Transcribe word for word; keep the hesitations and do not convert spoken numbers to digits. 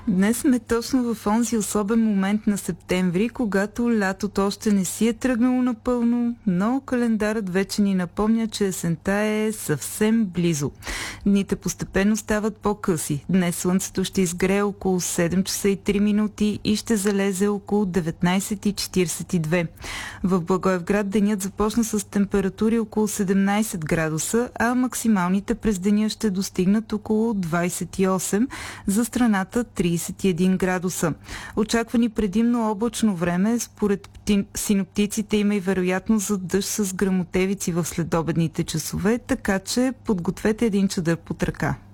Днес сме точно в онзи особен момент на септември, когато лятото още не си е тръгнало напълно, но календарът вече ни напомня, че есента е съвсем близо. Дните постепенно стават по-къси. Днес слънцето ще изгрее около седем часа и три минути и ще залезе около деветнайсет и четирийсет и две. В Благоевград денят започна с температури около седемнайсет градуса, а максималните през деня ще достигнат около двайсет и осем, за страната трийсет и един градуса. Очаквани предимно облачно време, според синоптиците има и вероятност за дъжд с гръмотевици в следобедните часове, така че подгответе един чадър под ръка.